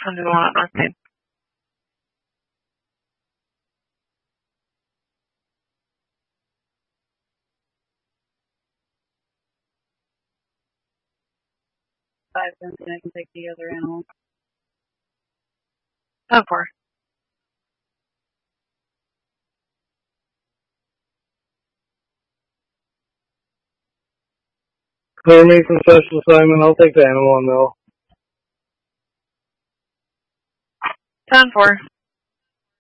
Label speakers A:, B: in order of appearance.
A: I'll do the one at North Main.
B: Five, and I can take the other animal.
A: Oh, four.
C: Clear me from special assignment. I'll take the animal and mill.
A: 10-4.